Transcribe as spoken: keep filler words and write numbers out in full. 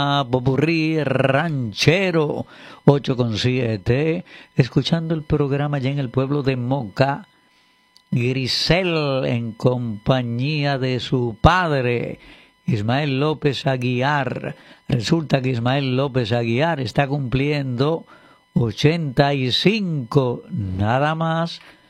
Popurrí ranchero ocho con siete, escuchando el programa ya en el pueblo de Moca. Grisel en compañía de su padre Ismael López Aguiar. Resulta que Ismael López Aguiar está cumpliendo ochenta y cinco, nada más